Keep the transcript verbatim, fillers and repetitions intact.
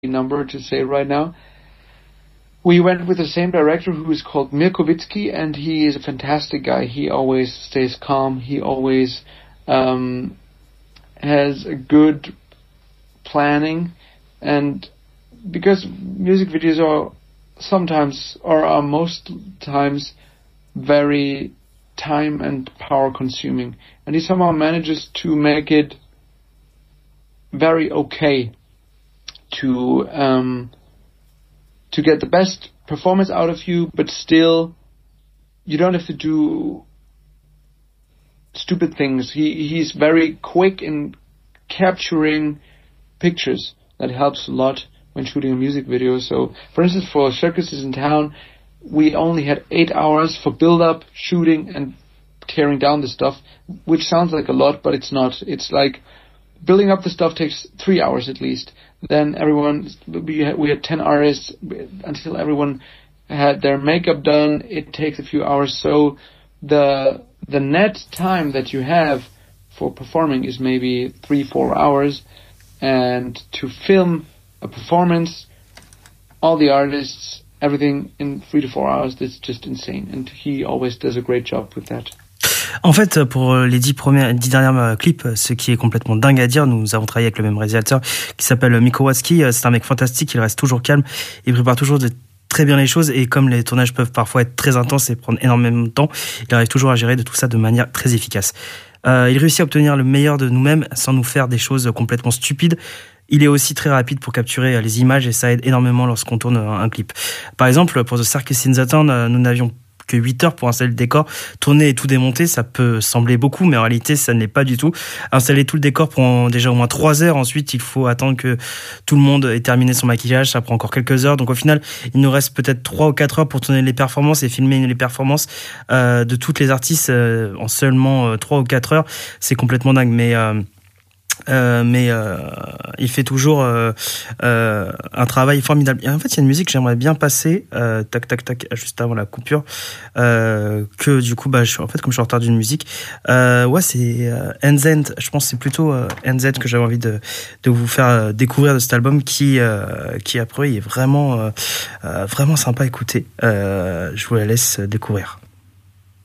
number to say right now. We went with the same director who is called Mirko Witzki, and he is a fantastic guy. He always stays calm. He always um, has a good planning, and because music videos are sometimes, or are most times, very time and power consuming, and he somehow manages to make it very okay to um, to get the best performance out of you, but still you don't have to do stupid things. He he's very quick in capturing pictures. That helps a lot when shooting a music video. So, for instance, for Circuses in Town, we only had eight hours for build-up, shooting, and tearing down the stuff, which sounds like a lot, but it's not. It's like building up the stuff takes three hours at least. Then everyone, we had, we had ten artists until everyone had their makeup done. It takes a few hours. So the the net time that you have for performing is maybe three, four hours. And to film a performance, all the artists, everything in three to four hours, that's just insane. And he always does a great job with that. En fait, pour les dix premiers, dix derniers clips, ce qui est complètement dingue à dire, nous avons travaillé avec le même réalisateur qui s'appelle Mikko Watzki. C'est un mec fantastique, il reste toujours calme, il prépare toujours de très bien les choses, et comme les tournages peuvent parfois être très intenses et prendre énormément de temps, il arrive toujours à gérer de tout ça de manière très efficace. Euh, il réussit à obtenir le meilleur de nous-mêmes sans nous faire des choses complètement stupides. Il est aussi très rapide pour capturer les images, et ça aide énormément lorsqu'on tourne un, un clip. Par exemple, pour The Circus in the Town, nous n'avions que huit heures pour installer le décor. Tourner et tout démonter, ça peut sembler beaucoup, mais en réalité, ça ne l'est pas du tout. Installer tout le décor prend déjà au moins trois heures. Ensuite, il faut attendre que tout le monde ait terminé son maquillage. Ça prend encore quelques heures. Donc, au final, il nous reste peut-être trois ou quatre heures pour tourner les performances et filmer les performances euh, de toutes les artistes euh, en seulement trois ou quatre heures. C'est complètement dingue. Mais... Euh, Euh, mais euh, il fait toujours euh, euh, un travail formidable. Et en fait, il y a une musique que j'aimerais bien passer, euh, tac tac tac, juste avant la coupure, euh, que du coup, bah, je suis en fait comme je suis en retard d'une musique. Euh, ouais, c'est euh, N Z. Je pense que c'est plutôt euh, N Z que j'avais envie de de vous faire euh, découvrir de cet album qui euh, qui après est vraiment euh, euh, vraiment sympa à écouter. Euh, je vous la laisse découvrir.